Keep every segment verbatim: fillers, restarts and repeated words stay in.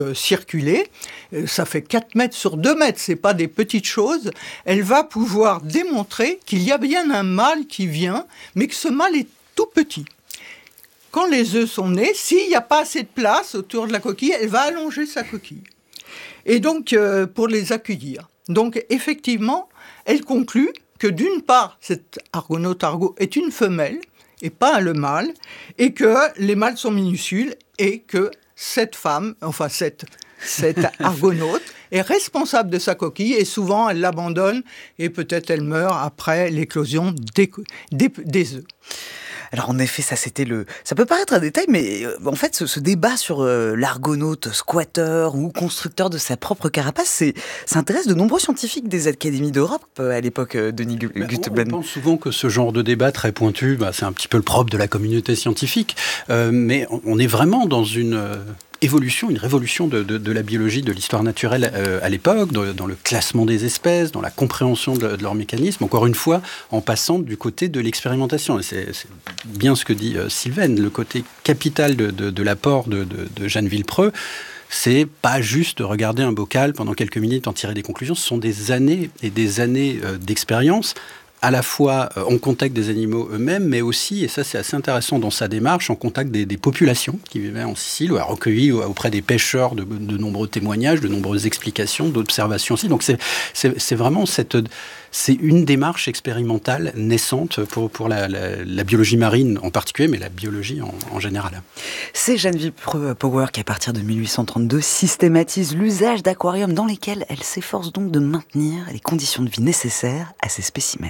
euh, circuler, euh, ça fait quatre mètres sur deux mètres, c'est pas des petites choses, elle va pouvoir démontrer qu'il y a bien un mâle qui vient, mais que ce mâle est tout petit. Quand les œufs sont nés, s'il n'y a pas assez de place autour de la coquille, elle va allonger sa coquille. Et donc, euh, pour les accueillir. Donc, effectivement, elle conclut que d'une part, cette argonaute argot est une femelle et pas le mâle, et que les mâles sont minuscules, et que cette femme, enfin cette, cette argonaute, est responsable de sa coquille, et souvent elle l'abandonne, et peut-être elle meurt après l'éclosion des, des, des œufs. Alors en effet, ça c'était le. Ça peut paraître un détail, mais euh, en fait, ce, ce débat sur euh, l'argonaute squatter ou constructeur de sa propre carapace, c'est, ça intéresse de nombreux scientifiques des académies d'Europe euh, à l'époque, euh, Denis Guteblen. On pense souvent que ce genre de débat très pointu, bah, c'est un petit peu le propre de la communauté scientifique, euh, mais on, on est vraiment dans une. Euh... évolution, une révolution de, de, de la biologie, de l'histoire naturelle euh, à l'époque, dans, dans le classement des espèces, dans la compréhension de, de leurs mécanismes, encore une fois, en passant du côté de l'expérimentation. Et c'est, c'est bien ce que dit euh, Sylvaine, le côté capital de, de, de l'apport de, de, de Jeanne Villepreux, c'est pas juste regarder un bocal pendant quelques minutes, en tirer des conclusions, ce sont des années et des années euh, d'expérience, à la fois en contact des animaux eux-mêmes, mais aussi, et ça c'est assez intéressant dans sa démarche, en contact des, des populations qui vivaient en Sicile, ou a recueilli auprès des pêcheurs de, de nombreux témoignages, de nombreuses explications, d'observations aussi. Donc c'est, c'est, c'est vraiment cette, c'est une démarche expérimentale naissante pour, pour la, la, la biologie marine en particulier, mais la biologie en, en général. C'est Jeanne Villepreux Power qui, à partir de mille huit cent trente-deux, systématise l'usage d'aquariums dans lesquels elle s'efforce donc de maintenir les conditions de vie nécessaires à ces spécimens.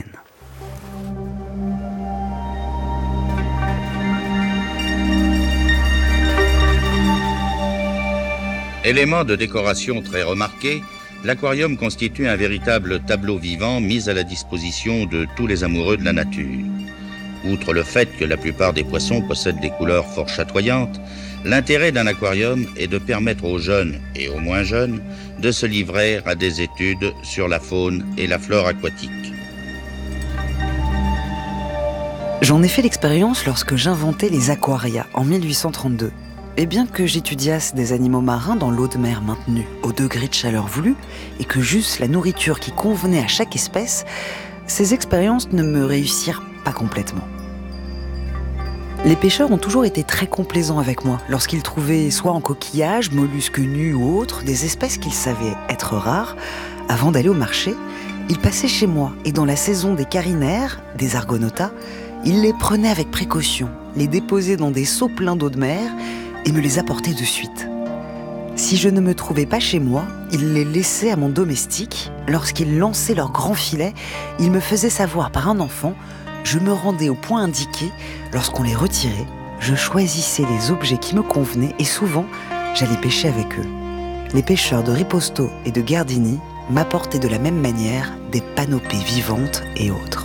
Élément de décoration très remarqué, l'aquarium constitue un véritable tableau vivant mis à la disposition de tous les amoureux de la nature. Outre le fait que la plupart des poissons possèdent des couleurs fort chatoyantes, l'intérêt d'un aquarium est de permettre aux jeunes et aux moins jeunes de se livrer à des études sur la faune et la flore aquatique. J'en ai fait l'expérience lorsque j'inventais les aquaria en mille huit cent trente-deux. Et bien que j'étudiasse des animaux marins dans l'eau de mer maintenue au degré de chaleur voulu, et que j'eusse la nourriture qui convenait à chaque espèce, ces expériences ne me réussirent pas complètement. Les pêcheurs ont toujours été très complaisants avec moi lorsqu'ils trouvaient soit en coquillages, mollusques nus ou autres, des espèces qu'ils savaient être rares. Avant d'aller au marché, ils passaient chez moi et dans la saison des carinaires, des argonautas, ils les prenaient avec précaution, les déposaient dans des seaux pleins d'eau de mer et me les apportaient de suite. Si je ne me trouvais pas chez moi, ils les laissaient à mon domestique. Lorsqu'ils lançaient leurs grands filets, ils me faisaient savoir par un enfant. Je me rendais au point indiqué. Lorsqu'on les retirait, je choisissais les objets qui me convenaient et souvent, j'allais pêcher avec eux. Les pêcheurs de Riposto et de Gardini m'apportaient de la même manière des panopées vivantes et autres.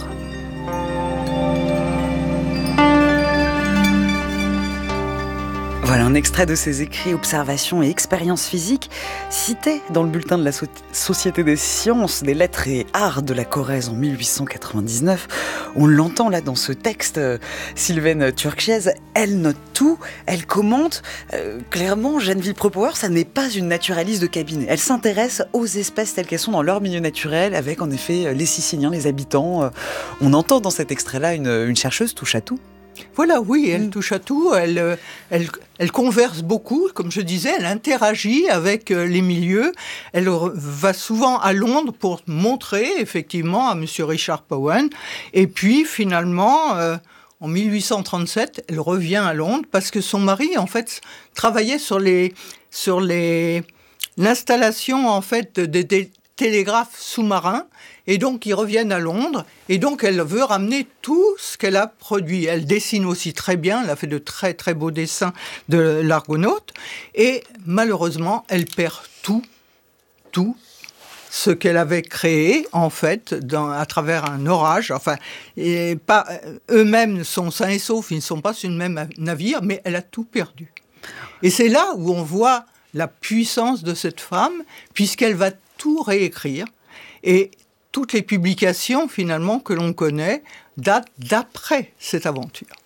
Voilà un extrait de ses écrits, observations et expériences physiques cités dans le bulletin de la so- Société des sciences, des lettres et arts de la Corrèze en mille huit cent quatre-vingt-dix-neuf. On l'entend là dans ce texte, euh, Sylvaine Turchiez, elle note tout, elle commente. Euh, clairement, Jeanne Villepreux Power, ça n'est pas une naturaliste de cabinet. Elle s'intéresse aux espèces telles qu'elles sont dans leur milieu naturel, avec en effet les Siciliens, les habitants. Euh, on entend dans cet extrait-là une, une chercheuse touche à tout. Voilà, oui, elle touche à tout, elle, elle, elle converse beaucoup, comme je disais, elle interagit avec les milieux, elle va souvent à Londres pour montrer effectivement à M. Richard Powen, et puis finalement, euh, en mille huit cent trente-sept, elle revient à Londres parce que son mari, en fait, travaillait sur les, sur les, l'installation, en fait, des, des télégraphes sous-marins. Et donc, ils reviennent à Londres. Et donc, elle veut ramener tout ce qu'elle a produit. Elle dessine aussi très bien. Elle a fait de très, très beaux dessins de l'argonaute. Et malheureusement, elle perd tout, tout ce qu'elle avait créé, en fait, dans, à travers un orage. Enfin, et pas, eux-mêmes sont sains et saufs. Ils ne sont pas sur le même navire, mais elle a tout perdu. Et c'est là où on voit la puissance de cette femme, puisqu'elle va tout réécrire. Et toutes les publications, finalement, que l'on connaît, datent d'après cette aventure.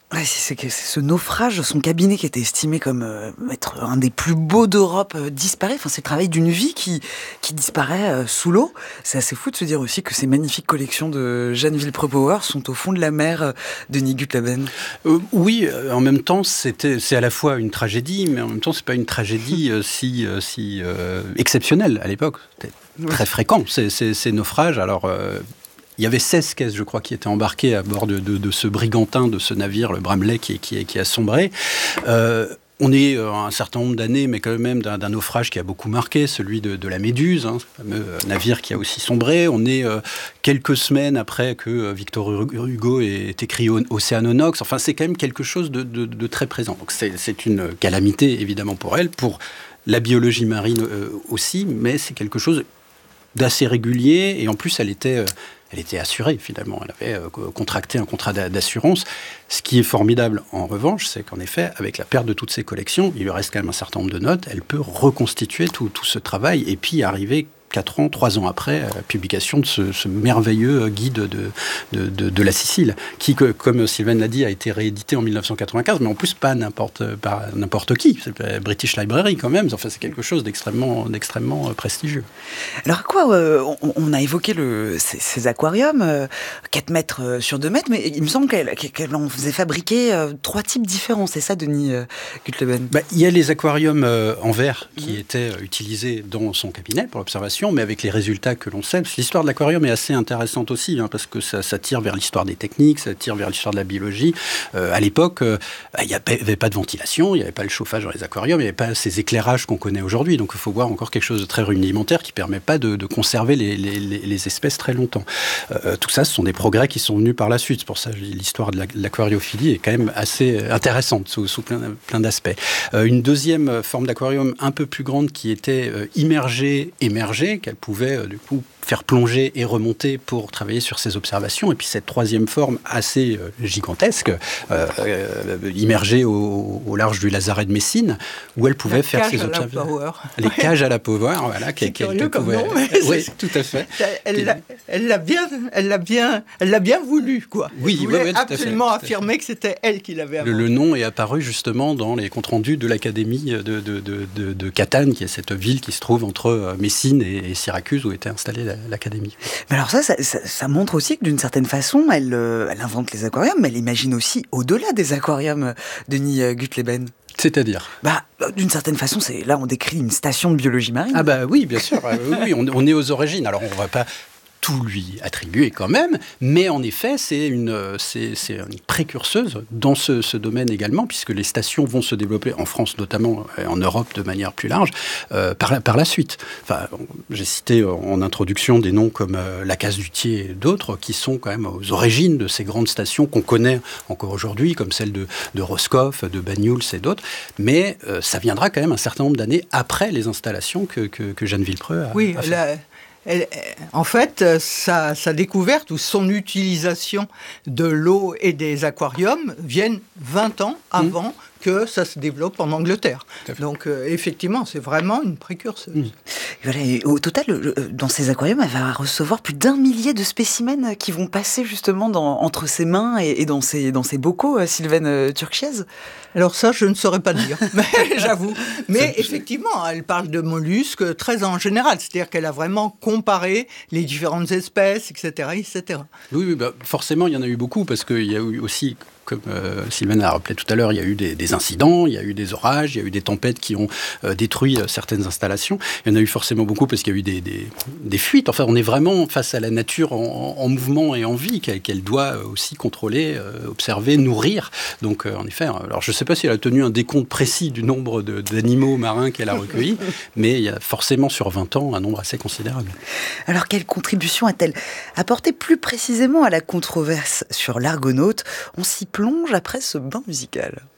Ouais, c'est, c'est, c'est ce naufrage, son cabinet qui était estimé comme euh, être un des plus beaux d'Europe euh, disparaît. Enfin, c'est le travail d'une vie qui, qui disparaît euh, sous l'eau. C'est assez fou de se dire aussi que ces magnifiques collections de Jeanne Villepreux-Bauer sont au fond de la mer, euh, Denis Gutleben. Euh, oui, euh, en même temps, c'était, c'est à la fois une tragédie, mais en même temps, c'est pas une tragédie euh, si, euh, si euh, exceptionnelle à l'époque. C'était très fréquent, ces, ces, ces naufrages. Alors... Euh, Il y avait seize caisses, je crois, qui étaient embarquées à bord de, de, de ce brigantin, de ce navire, le Bramley, qui, qui, qui a sombré. Euh, on est à un certain nombre d'années, mais quand même d'un, d'un naufrage qui a beaucoup marqué, celui de, de la Méduse, hein, ce fameux navire qui a aussi sombré. On est euh, quelques semaines après que euh, Victor Hugo ait écrit Océanonox. Enfin, c'est quand même quelque chose de, de, de très présent. Donc c'est, c'est une calamité, évidemment, pour elle, pour la biologie marine euh, aussi, mais c'est quelque chose d'assez régulier. Et en plus, elle était... Euh, Elle était assurée, finalement. Elle avait euh, contracté un contrat d'assurance. Ce qui est formidable, en revanche, c'est qu'en effet, avec la perte de toutes ses collections, il lui reste quand même un certain nombre de notes. Elle peut reconstituer tout, tout ce travail et puis arriver quatre ans, trois ans après la publication de ce, ce merveilleux guide de, de, de, de la Sicile, qui, que, comme Sylvaine l'a dit, a été réédité en dix-neuf cent quatre-vingt-quinze, mais en plus pas n'importe, pas n'importe qui. C'est la British Library quand même. Enfin, c'est quelque chose d'extrêmement, d'extrêmement prestigieux. Alors à quoi euh, on, on a évoqué le, ces, ces aquariums, euh, quatre mètres sur deux mètres, mais il me semble qu'elle, qu'elle en faisait fabriquer euh, trois types différents. C'est ça, Denis euh, Gutleben? Bah, il y a les aquariums euh, en verre qui mmh. étaient euh, utilisés dans son cabinet pour l'observation, mais avec les résultats que l'on sait. L'histoire de l'aquarium est assez intéressante aussi, hein, parce que ça, ça tire vers l'histoire des techniques, ça tire vers l'histoire de la biologie. Euh, à l'époque, euh, bah, il n'y avait pas de ventilation, il n'y avait pas le chauffage dans les aquariums, il n'y avait pas ces éclairages qu'on connaît aujourd'hui. Donc il faut voir encore quelque chose de très rudimentaire qui ne permet pas de, de conserver les, les, les espèces très longtemps. Euh, tout ça, ce sont des progrès qui sont venus par la suite. C'est pour ça que l'histoire de l'aquariophilie est quand même assez intéressante sous, sous plein, plein d'aspects. Euh, une deuxième forme d'aquarium un peu plus grande qui était euh, immergée, émergée, qu'elle pouvait euh, du coup faire plonger et remonter pour travailler sur ses observations. Et puis cette troisième forme assez euh, gigantesque, euh, euh, immergée au, au large du Lazaret de Messine, où elle pouvait la faire ses observations. Les ouais. cages à la Power, voilà. C'est qu'elle, curieux qu'elle comme pouvait... nom. Oui, tout à fait. Elle l'a, elle l'a bien, elle l'a bien, elle l'a bien voulu, quoi. Oui, elle oui, oui, absolument tout à fait, affirmer que c'était elle qui l'avait inventé. Le, le nom est apparu justement dans les comptes rendus de l'Académie de, de, de, de, de Catane, qui est cette ville qui se trouve entre Messine et, et Syracuse, où était installée la, l'Académie. Mais alors ça, ça, ça, ça montre aussi que d'une certaine façon, elle, euh, elle invente les aquariums, mais elle imagine aussi au-delà des aquariums, Denis euh, Gutleben. C'est-à-dire bah, d'une certaine façon, c'est là on décrit une station de biologie marine. Ah bah oui, bien sûr. oui, on, on est aux origines. Alors on va pas tout lui attribuer quand même, mais en effet, c'est une, c'est, c'est une précurseuse dans ce, ce domaine également, puisque les stations vont se développer en France notamment, et en Europe de manière plus large, euh, par, la, par la suite. Enfin, j'ai cité en introduction des noms comme euh, la Casse-du-Thier et d'autres, qui sont quand même aux origines de ces grandes stations qu'on connaît encore aujourd'hui, comme celle de, de Roscoff, de Banyuls et d'autres, mais euh, ça viendra quand même un certain nombre d'années après les installations que, que, que Jeanne Villepreux a, oui, a fait. La... Elle, en fait, sa, sa découverte ou son utilisation de l'eau et des aquariums viennent vingt ans avant mmh. que ça se développe en Angleterre. Donc, euh, effectivement, c'est vraiment une précurseuse. Mmh. Voilà, et au total, dans ces aquariums, elle va recevoir plus d'un millier de spécimens qui vont passer justement dans, entre ses mains et, et dans, ses, dans ses bocaux, Sylvaine Turchiez. Alors ça, je ne saurais pas dire, j'avoue. Mais effectivement, elle parle de mollusques très en général, c'est-à-dire qu'elle a vraiment comparé les différentes espèces, et cetera, et cetera. Oui, oui bah, forcément, il y en a eu beaucoup, parce qu'il y a eu aussi... Comme euh, Sylvaine a rappelé tout à l'heure, il y a eu des, des incidents, il y a eu des orages, il y a eu des tempêtes qui ont euh, détruit euh, certaines installations. Il y en a eu forcément beaucoup parce qu'il y a eu des, des, des fuites. Enfin, on est vraiment face à la nature en, en mouvement et en vie qu'elle, qu'elle doit aussi contrôler, euh, observer, nourrir. Donc, euh, en effet, alors je ne sais pas si elle a tenu un décompte précis du nombre de, d'animaux marins qu'elle a recueillis, mais il y a forcément sur vingt ans un nombre assez considérable. Alors, quelle contribution a-t-elle apporté plus précisément à la controverse sur l'Argonaute ? On s'y plonge après ce bain musical.